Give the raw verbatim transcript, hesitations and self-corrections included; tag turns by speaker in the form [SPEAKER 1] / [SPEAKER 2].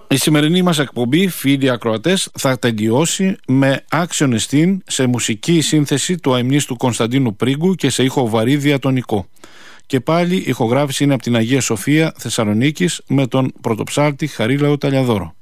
[SPEAKER 1] Η σημερινή μας εκπομπή, φίλοι ακροατές, θα τελειώσει με άξιον εστίν σε μουσική σύνθεση του αημνίστου Κωνσταντίνου Πρίγκου και σε ήχο βαρύ διατονικό. Και πάλι η ηχογράφηση είναι από την Αγία Σοφία Θεσσαλονίκης με τον πρωτοψάλτη Χαρίλαο Ταλιαδόρο.